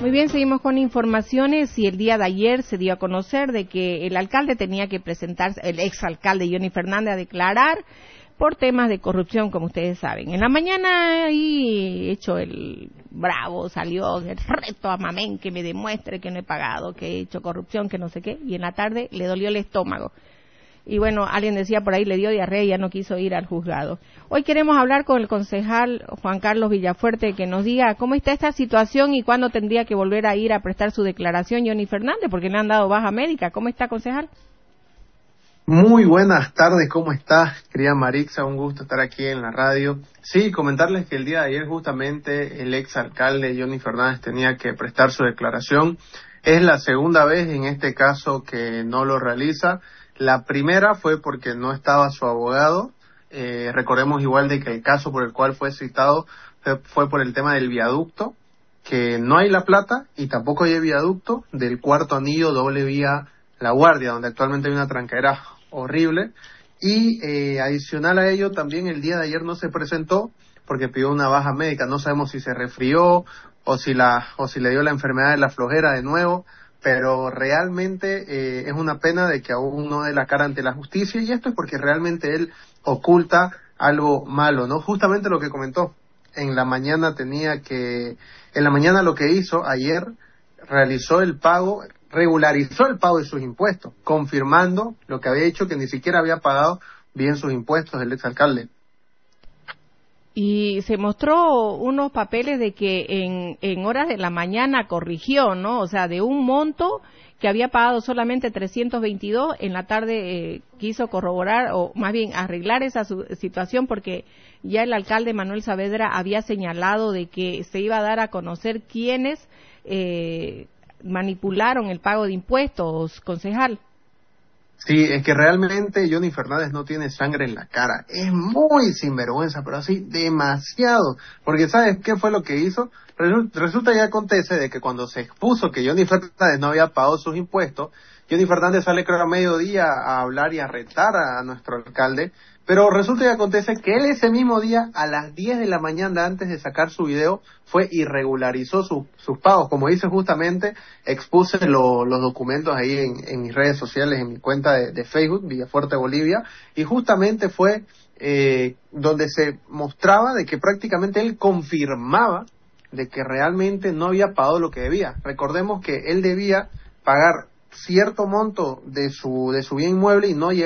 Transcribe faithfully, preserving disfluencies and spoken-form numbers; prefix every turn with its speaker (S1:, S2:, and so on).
S1: Muy bien, seguimos con informaciones y el día de ayer se dio a conocer de que el alcalde tenía que presentarse, el exalcalde Johnny Fernández, a declarar por temas de corrupción, como ustedes saben. En la mañana ahí hecho el bravo, salió el reto a Mamén que me demuestre que no he pagado, que he hecho corrupción, que no sé qué, y en la tarde le dolió el estómago. Y bueno, alguien decía por ahí, le dio diarrea y ya no quiso ir al juzgado. Hoy queremos hablar con el concejal Juan Carlos Villafuerte, que nos diga cómo está esta situación y cuándo tendría que volver a ir a prestar su declaración Johnny Fernández, porque le han dado baja médica. ¿Cómo está, concejal?
S2: Muy buenas tardes, ¿cómo estás, querida Marixa? Un gusto estar aquí en la radio. Sí, comentarles que el día de ayer justamente el ex alcalde Johnny Fernández tenía que prestar su declaración. Es la segunda vez en este caso que no lo realiza. La primera fue porque no estaba su abogado. Eh, recordemos igual de que el caso por el cual fue citado fue, fue por el tema del viaducto, que no hay La Plata y tampoco hay el viaducto del cuarto anillo doble vía La Guardia, donde actualmente hay una tranquera horrible. Y eh, adicional a ello, también el día de ayer no se presentó porque pidió una baja médica. No sabemos si se resfrió o si la o si le dio la enfermedad de la flojera de nuevo, pero realmente eh, es una pena de que aún no dé la cara ante la justicia, y esto es porque realmente él oculta algo malo, ¿no? Justamente lo que comentó, en la mañana tenía que, en la mañana lo que hizo ayer, realizó el pago, regularizó el pago de sus impuestos, confirmando lo que había hecho, que ni siquiera había pagado bien sus impuestos el exalcalde.
S1: Y se mostró unos papeles de que en, en horas de la mañana corrigió, ¿no? O sea, de un monto que había pagado solamente trescientos veintidós, en la tarde eh, quiso corroborar, o más bien arreglar esa su, situación, porque ya el alcalde Manuel Saavedra había señalado de que se iba a dar a conocer quiénes eh, manipularon el pago de impuestos, concejal.
S2: Sí, es que realmente Johnny Fernández no tiene sangre en la cara. Es muy sinvergüenza, pero así demasiado. Porque ¿sabes qué fue lo que hizo? Resulta y acontece de que cuando se expuso que Johnny Fernández no había pagado sus impuestos, Johnny Fernández sale creo a mediodía a hablar y a retar a nuestro alcalde, pero resulta y acontece que él ese mismo día, a las diez de la mañana antes de sacar su video, fue y regularizó su, sus pagos. Como dice justamente, expuse lo, los documentos ahí en, en mis redes sociales, en mi cuenta de, de Facebook, Villafuerte Bolivia, y justamente fue eh, donde se mostraba de que prácticamente él confirmaba de que realmente no había pagado lo que debía. Recordemos que él debía pagar cierto monto de su de su bien inmueble y no llegó